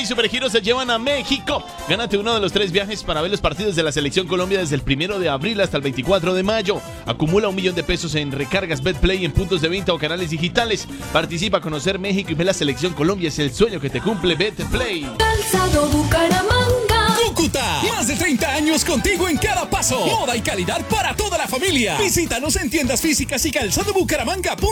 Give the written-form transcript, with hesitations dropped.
Supergiros se llevan a México. Gánate uno de los 3 viajes para ver los partidos de la Selección Colombia desde el 1 de abril hasta el 24 de mayo. Acumula $1.000.000 en recargas Betplay en puntos de venta o canales digitales. Participa a conocer México y ve la Selección Colombia. Es el sueño que te cumple Betplay. Calzado Bucaramanga. Cúcuta, más de 30 años contigo en cada paso. Moda y calidad para toda la familia. Visítanos en tiendas físicas y calzadobucaramanga.com.